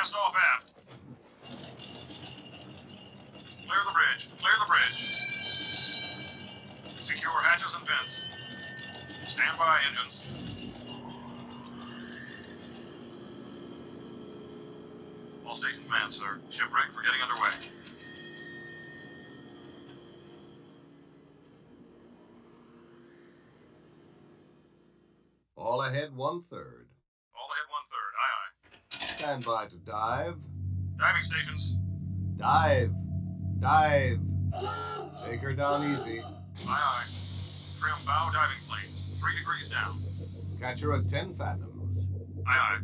Cast off aft. Clear the bridge. Clear the bridge. Secure hatches and vents. Stand by, engines. All stations manned, sir. Ship rigged for getting underway. All ahead 1/3. All ahead 1/3. Aye, aye. Stand by to dive. Diving stations. Dive. Dive. Take her down easy. Aye, aye. Trim bow diving planes. 3 degrees down. Catch her at 10 fathoms. Aye, aye.